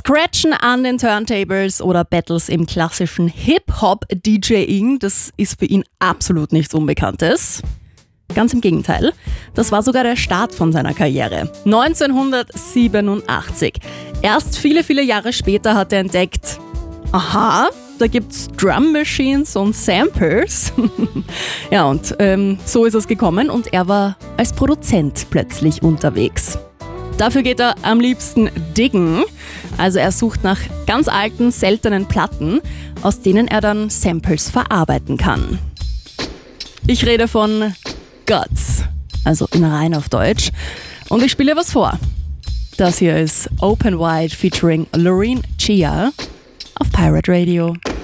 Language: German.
Scratchen an den Turntables oder Battles im klassischen Hip-Hop-DJing, das ist für ihn absolut nichts Unbekanntes. Ganz im Gegenteil, das war sogar der Start von seiner Karriere. 1987. Erst viele, viele Jahre später hat er entdeckt, aha, da gibt's Drum Machines und Samples. Ja, und so ist es gekommen und er war als Produzent plötzlich unterwegs. Dafür geht er am liebsten diggen, also er sucht nach ganz alten, seltenen Platten, aus denen er dann Samples verarbeiten kann. Ich rede von Guts, also in rein auf Deutsch, und ich spiele was vor. Das hier ist Open Wide featuring Loreen Chia auf Pirate Radio.